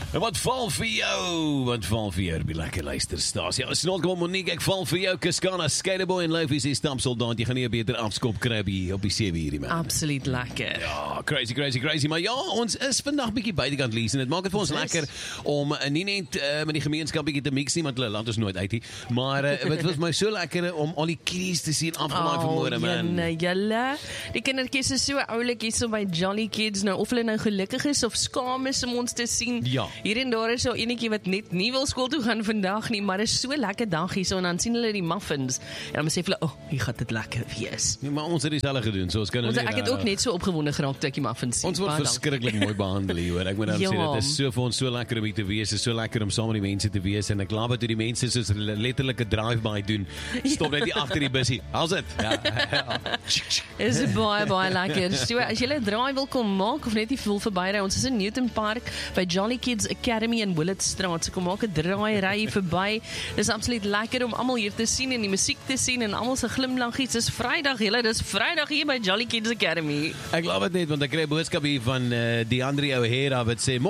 En wat val vir jou? Wat val vir jou? Die lekker luisterstasie. Ja, snolkom Monique, ek val vir jou. Kiskana, Skaterboy en Lofies is stampsoldaat. Jy gaan nie 'n beter afskop kry op die 7 hierdie man. Absoluut lekker. Ja, crazy. Maar ja, ons is vandag bietjie buitekant lees en dit maak dit vir ons lekker om nie net met die gemeenskap bietjie te mix nie, want hulle laat ons nooit uit nie. Maar dit was my so lekker om al die kiddies te sien afgelaai vanmôre man. Julle, die kindertjies is so oulik hier so by Jolly Kids, nou of hulle nou gelukkig is of skaam is om ons te sien. Ja. Hier en daar is so enetjie wat net nie wil skool toe gaan vandag nie, maar is so lekker dag hier so en dan sien hulle die muffins en dan sê hulle, hier gaan dit lekker wees. Ja, maar ons het dieselfde gedoen, so ons kan Ek het ook net so opgewonde geraak toe ek die muffins sien. Ons word verskriklik mooi behandel hier, hoor. Ek moet dan sê, dit is so vir ons so lekker om hier te wees, is so lekker om saam met die mense te wees en ek glo dat die mense soos letterlike drive-by doen. Stop net hier agter die busie. How's it? Ja. Is baie lekker. So as jy 'n draai wil kom maak of net nie wil verbyry, ons is in Newton Park by Jolly Kids Academy in Willetstraat. So kom maak 'n draai ry verby. Dis absoluut lekker om almal hier te sien en die musiek te sien en almal se glimlaggies. Dis Vrydag, dis Vrydag hier by Jolly Kids Academy. Ek glo dit net want ek kry 'n boodskap hier van DeAndre O'Hara wat sê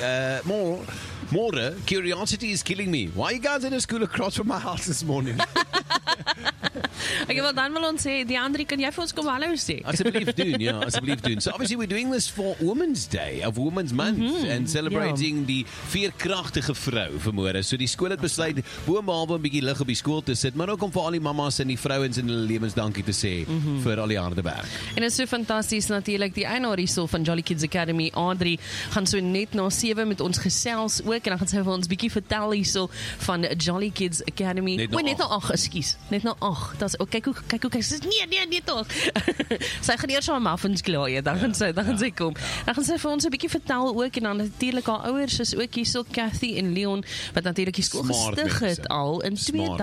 more curiosity is killing me. Why are you guys in a school across from my house this morning? Okay, wel dan wil ons sê, DeAndre, kan jy vir ons kom hallo sê? Asseblief doen. So obviously we're doing this for Women's Day, of Women's Month, and celebrating die veerkragtige vrou vanmôre. So die skool het besluit, boonbehalwe 'n bietjie lig op die skool te sit, maar ook om vir al die mammas en die vrouens in hulle lewens dankie te sê vir al die harde werk. En dit is so fantasties natuurlik, die eienaar hierso van Jolly Kids Academy, Adri, gaan so net na 7 met ons gesels ook, en dan gaan sy vir ons bietjie vertel hierso van Jolly Kids Academy. Net na 8, ekskuus. Net na 8. Dit's kyk hoe sy sê nee tog. Sy gaan eers haar muffins klaar eet, dan gaan sy kom. Dan gaan sy vir ons 'n bietjie vertel ook en dan natuurlik haar ouers is ook hierso, Kathy en Leon, wat natuurlik die skool gestig het al in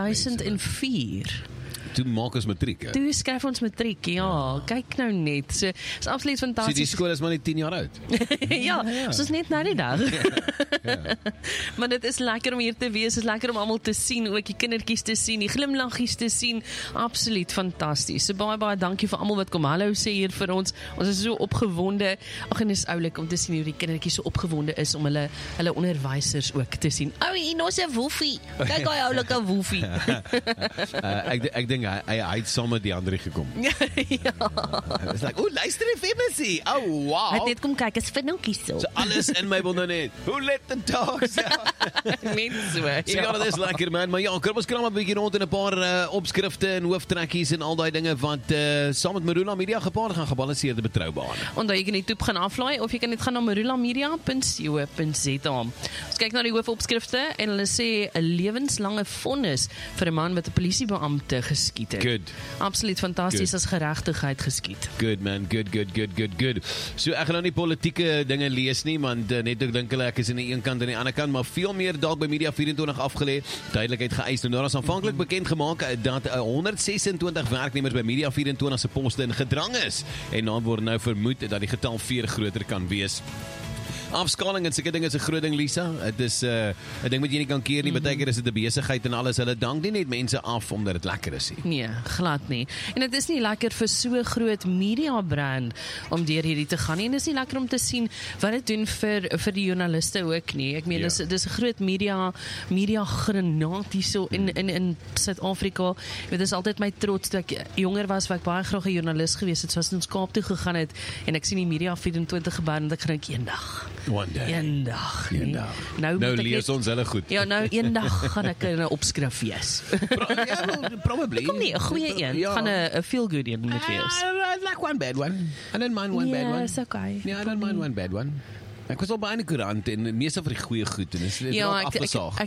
2004. Toe maak ons matriek. Toe skryf ons matriek. Ja, kyk nou net. So is absoluut fantasties. So die skool is maar net 10 jaar oud. ja, soos net nou die dag. Maar dit is lekker om hier te wees, is lekker om almal te sien, ook die kindertjies te sien, die glimlaggies te sien. Absoluut fantasties. So baie dankie vir almal wat kom hallo sê hier vir ons. Ons is so opgewonde. Ag, en dit is oulik om te sien hoe die kindertjies so opgewonde is om hulle onderwysers ook te sien. Hier ons 'n woefie. Kyk hoe oulike woefie. Ek dink hy het saam met die ander gekom. ja. It's like, luister die Fibisi. Wow. Hy het net kom kyk, is vinnoetjies so. So alles in my wil nou net. Who let the dogs out? Net so. Ja, dit is lekker man, maar ja, kom ons kram 'n bietjie rond in 'n paar opskrifte en hooftrekkies en al daai dinge wat saam met Marula Media gepaard gaan, gebalanseerde betroubaar. Onthou jy kan die toep gaan aflaai of jy kan net gaan na marulamedia.co.za. Ons kyk na die hoofopskrifte en hulle sê 'n lewenslange vonnis vir 'n man wat 'n polisiebeampte geskiet het. Good. Absoluut fantasties as geregtigheid geskied. Good man, good. So ek gaan nou nie politieke dinge lees nie, want net ek dink ek is aan die een kant en die ander kant, maar veel meer dalk by Media 24 afgelê, duidelikheid geëis. Nou daar is aanvanklik bekend gemaak dat 126 werknemers by Media 24 se poste in gedrang is en dan word nou vermoed dat die getal veel groter kan wees. Afskaling en sulke dinge is 'n groot ding, Lisa. Dit is 'n ding wat jy nie kan keer nie. Baie keer is dit 'n besigheid en alles. Hulle dank nie net mense af omdat dit lekker is nie. Nee, glad nie. En dit is nie lekker vir so groot media brand om deur hierdie te gaan nie. En dit is nie lekker om te sien wat dit doen vir die joernaliste ook nie. Ek meen dis 'n groot media granaat hierso in Suid-Afrika. Dit is altyd my trots dat ek jonger was, waar ek baie graag 'n joernalis gewees het, soos in ons Kaap toe gegaan het en ek sien die Media 24 gebou en ek dink eendag. One day. Eendag. Nou lees ons hulle goed. Ja, nou eendag gaan ek in 'n opskrif wees. Probably. Kom nie, 'n goeie een. Gaan 'n feel good een moet wees. I like one bad one. I don't mind one bad one. Yes, okay. Yeah, I don't mind one bad one. Ek was al by 'n koerant en meeste van die goeie goed en is afgesaag.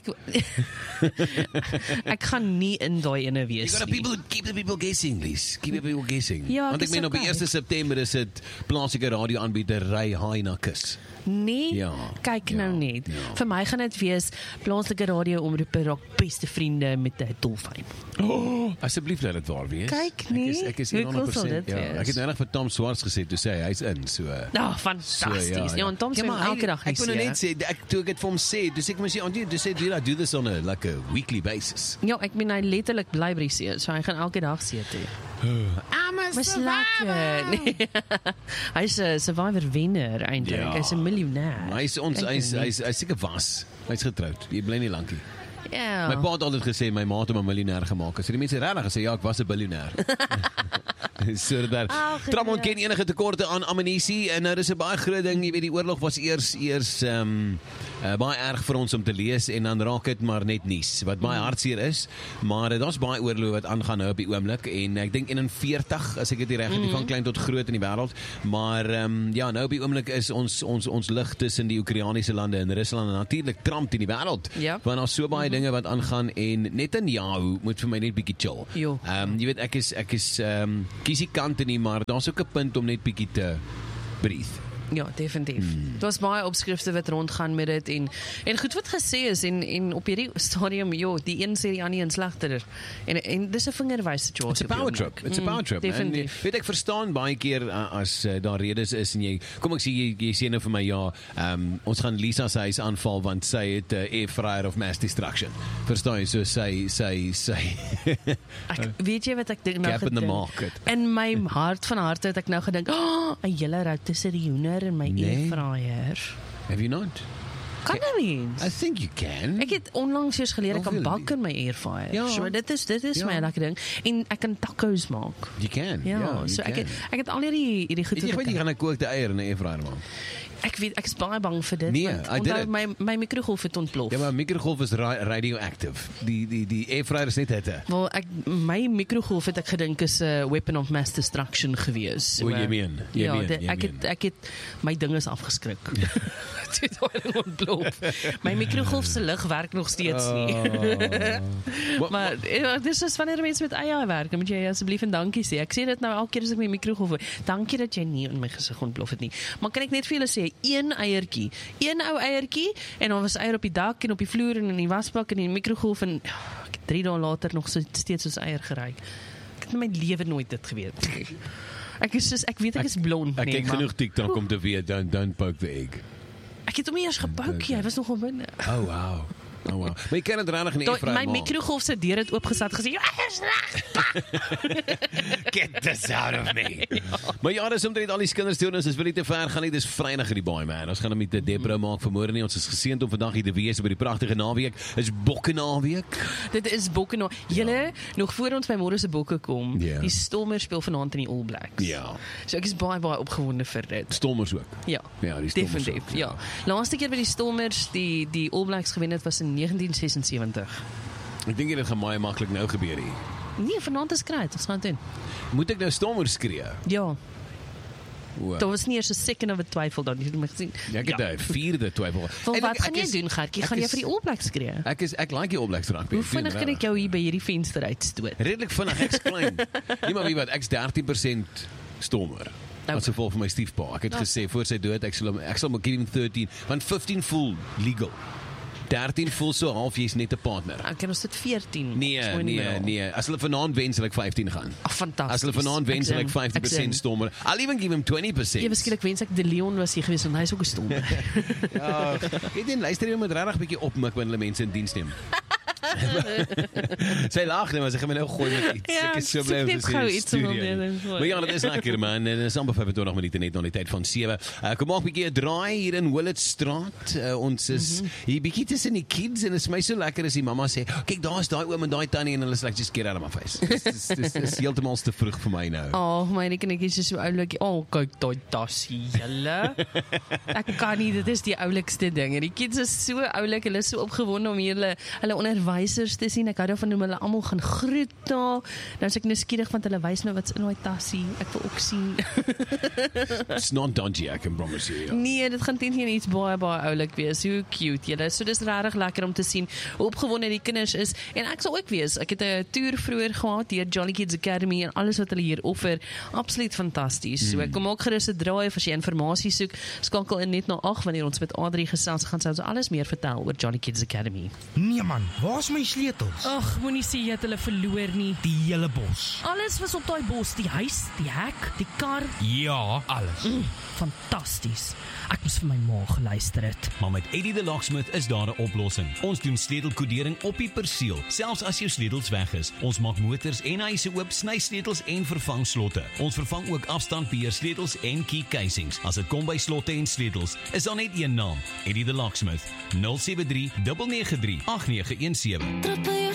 Ek gaan nie in daai ene wees nie. Keep the people guessing, Lies. Keep the people guessing. Ja, want ek meen op die 1 September is dit plaaslike radioaanbieder ry haai na kus. Nee, kyk nou net. Vir my gaan dit wees plaaslike radio-omroepe raak beste vriende met 'n dolfyn. Asseblief laat dit waar wees. Kyk nie. Ek is 100%. Ek het net vir Tom Swarts gesê toe sê hy's in, so. Fantasties. Ja, en Tom sê elke dag nie. Ek wil net sê toe ek dit vir hom sê, dis ek mos sê do this on a weekly basis. Ja, ek meen hy letterlik bly by die see, so hy gaan elke dag see toe. I'm a Mas lekker. Nee. Hy's 'n survivor wenner eintlik. Ja. Hy's 'n miljonair. Hy's seker was. Hy's getroud. Jy bly nie lank nie. Ja. My pa het altyd gesê my ma het hom 'n miljonair gemaak. So die mense regtig gesê ja, ek was 'n biljoenêr. So daar. Trump ontken enige tekorte aan ammunisie en nou dis 'n baie groot ding, jy weet die oorlog was eers baie erg vir ons om te lees en dan raak dit maar net nuus wat baie hartseer is, maar daar's baie oorloë wat aangaan nou op die oomblik en ek dink 41 as ek dit reg het, van klein tot groot in die wêreld, maar ja, nou op die oomblik is ons lig tussen die Oekraïense lande en Rusland en natuurlik Trump in die wêreld. Ja. Want daar's so baie dinge wat aangaan en Netanyahu moet vir my net bietjie chill. Jo. Jy weet ek is kies die kante nie, maar daar's ook 'n punt om net bietjie te breathe. Ja, definitief. Dit was baie opskrifte wat rondgaan met dit en goed wat gesê is en op hierdie stadium, die een sê die ander een slegter. En dis 'n vingerwys situasie. It's a power trip. It's a power trip. Definitief. En weet ek verstaan baie keer as daar redes is en jy kom ek sê jy sê nou vir my ja, ons gaan Lisa se huis aanval want sy het 'n air fryer of mass destruction. Verstaan jy? So sy Weet jy wat ek dink nou Gap in the market. In my hart van harte het ek nou gedink, 'n hele rotisserie hoender in my airfryer. Have you not? Kan nou mens? I think you can. Ek het onlangs eers geleer ek kan really? bak in my airfryer. Ja. So dit is my lekker ding en ek kan tacos maak. You can. Ja, you so can. ek het al hierdie goed Weet jy wat jy gaan 'n gekookte eier in 'n airfryer maak? Ek is baie bang vir dit Nee, want I did onthou my mikrogolf het ontplof. Ja, maar mikrogolf is radioactive. Die airfryer is net hitte. Wel, my mikrogolf het ek gedink is 'n weapon of mass destruction gewees. So, Jy meen. Ek het my ding is afgeskrik. Toe daai ontplof. My mikrogolf se lig werk nog steeds nie. Maar dis is wanneer mense met AI werk, dan moet jy asseblief en dankie sê. Ek sê dit nou elke keer as ek my mikrogolf hoor. Dankie dat jy nie in my gesig ontplof het nie. Maar kan ek net vir julle sê een ou eiertjie en dan was eier op die dak en op die vloer en in die wasbak en in die mikrogolf en ek het 3 dae later nog steeds soos eier geruik. Ek het in my lewe nooit dit geweet. Ek is blond. Ek kyk genoeg TikTok om te weet don't poke the egg. Ek het hom nie eers gepouk, hy was nog binne. Oh wow. Maar jy kan dit regtig nie vrou maak. My mikrogolf se deur het oopgesit gesê, "Jy is reg." Get this out of me. Maar ja, dis omtrent al die kinderstories, dis wil nie te ver gaan nie, dis Vrydag in die baai man. Ons gaan hom met Debra maak vanmôre nie. Ons is geseënd om vandag hier te wees by die pragtige naweek. Is bokke naweek. Dit is bokke naweek. Julle nog voor ons by môre se bokke kom. Ja. Die Stormers speel vanaand in die All Blacks. Ja. So ek is baie opgewonde vir dit. Stormers ook. Ja. Ja, die Stormers. Definitief. Ja. Laaste keer by die Stormers die All Blacks gewen het was in 1976. Ek dink dit gaan baie maklik nou gebeur hier. Nee, vanaand is kry, ons gaan doen. Moet ek nou Stormers skree? Ja. Wow. Daar was nie eers 'n second of 'n twyfel dan, jy het my gesien. Ja, ek het 'n vierde twyfel. Wat gaan jy doen, Gertjie? Gaan jy vir die All Blacks skree? Ek like die All Blacks rugby. Hoe vinnig kan ek jou hier by hierdie venster uitstoot? Redelik vinnig, ek's klein. Nie maar wie wat, ek's 13% Stormer. As gevolg van my stiefpa. Ek het gesê voor sy dood ek sal give him 13, want 15 voel legal. 13 voel so half jy's net 'n partner. Kan ons dit 14? Nee. As hulle vanaand wen sal ek 15 gaan. Fantasties. As hulle vanaand wen sal ek 50% Stormer. I'll even give him 20%. Ja, beskielik wens ek De Leon was hier gewees want hy is ook 'n Stormer. Ja, weet jy, luister jy moet regtig bietjie opmik wanneer hulle mense in diens neem. Sy lag net, maar sy gaan my nou gooi met iets. Ja, ek is so bly om te sien. Maar ja, dit is lekker man. En is amper 25 minute net na die tyd van 7. Kom maak 'n bietjie 'n draai hier in Willetstraat. Ons is hier bietjie tussen die kids en dit is my so lekker as die mamma sê, kyk daar's daai oom en daai tannie en hulle is like just get out of my face. Dis is heeltemal te vroeg vir my nou. My kindertjies is so oulik. Kyk daai tassie julle. Ek kan nie, dit is die oulikste ding. Die kids is so oulik, hulle is so opgewonde om hier hulle onderwysers te sien. Ek hou daarvan om hulle almal gaan groet daar. Dan is ek nuuskierig want hulle wys my wat's in daai tassie. Ek wil ook sien. It's not dodgy, I can promise you. Ja. Nee, dit gaan teen iets baie oulik wees. Hoe cute julle. So dis regtig lekker om te sien hoe opgewonde die kinders is en ek sal ook wees. Ek het 'n toer vroeër gehad deur Jolly Kids Academy en alles wat hulle hier offer. Absoluut fantasties. So ek kom ook gerus 'n draai as jy inligting soek. Skakel in net na 8 wanneer ons met Adri gesels gaan sy ons alles meer vertel oor Jolly Kids Academy. Nee man, waar's my sleutels? Ag, moenie sê jy het hulle verloor nie. Die hele bos. Alles was op daai bos, die huis, die hek, die kar. Ja, alles. Fantasties. Ek moes vir my ma geluister het. Maar met Eddie the Locksmith is daar 'n oplossing. Ons doen sleutelkodering op die perseel, selfs as jou sleutels weg is. Ons maak motors en huise oop, sny sleutels en vervang slotte. Ons vervang ook afstandbeheer sleutels en key casings. As dit kom by slotte en sleutels, is daar net een naam: Eddie the Locksmith. 073 993 8917.